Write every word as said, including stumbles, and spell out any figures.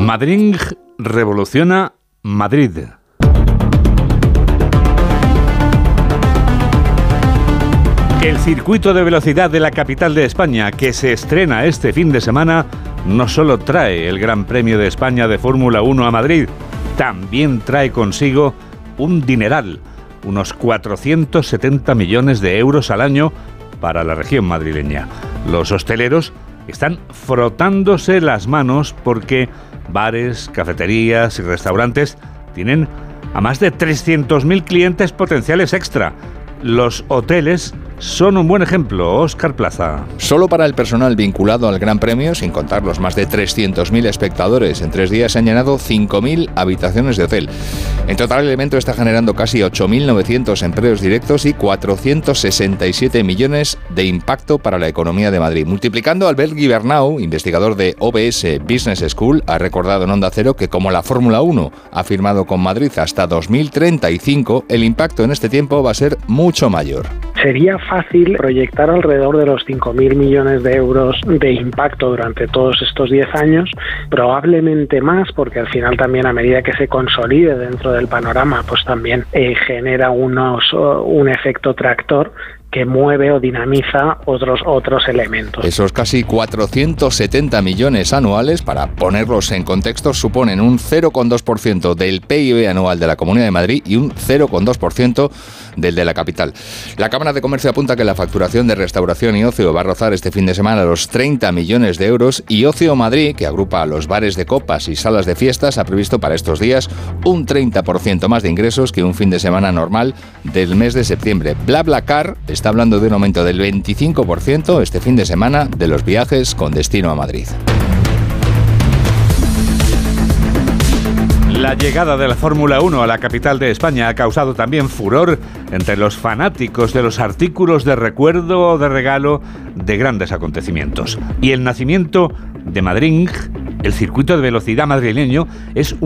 Madrid revoluciona Madrid. El circuito de velocidad de la capital de España, que se estrena este fin de semana, no solo trae el Gran Premio de España de Fórmula uno a Madrid, también trae consigo un dineral, unos cuatrocientos setenta millones de euros al año para la región madrileña. Los hosteleros están frotándose las manos porque bares, cafeterías y restaurantes tienen a más de trescientos mil clientes potenciales extra. Los hoteles son un buen ejemplo. Óscar Plaza. Solo para el personal vinculado al Gran Premio, sin contar los más de trescientos mil espectadores, en tres días se han llenado cinco mil habitaciones de hotel. En total, el evento está generando casi ocho mil novecientos empleos directos y cuatrocientos sesenta y siete millones de impacto para la economía de Madrid. Multiplicando, Albert Gibernau, investigador de O B S Business School, ha recordado en Onda Cero que como la Fórmula uno ha firmado con Madrid hasta dos mil treinta y cinco, el impacto en este tiempo va a ser mucho mayor. Sería fácil proyectar alrededor de los cinco mil millones de euros de impacto durante todos estos diez años, probablemente más, porque al final también a medida que se consolide dentro del panorama, pues también eh, genera unos, uh, un efecto tractor que mueve o dinamiza otros otros elementos. Esos casi cuatrocientos setenta millones anuales, para ponerlos en contexto, suponen un cero coma dos por ciento del P I B anual de la Comunidad de Madrid y un cero coma dos por ciento del de la capital. La Cámara de Comercio apunta que la facturación de restauración y ocio va a rozar este fin de semana los treinta millones de euros, y Ocio Madrid, que agrupa a los bares de copas y salas de fiestas, ha previsto para estos días un treinta por ciento más de ingresos que un fin de semana normal del mes de septiembre. BlaBlaCar está hablando de un aumento del veinticinco por ciento este fin de semana de los viajes con destino a Madrid. La llegada de la Fórmula uno a la capital de España ha causado también furor entre los fanáticos de los artículos de recuerdo o de regalo de grandes acontecimientos. Y el nacimiento de Madrid, el circuito de velocidad madrileño, es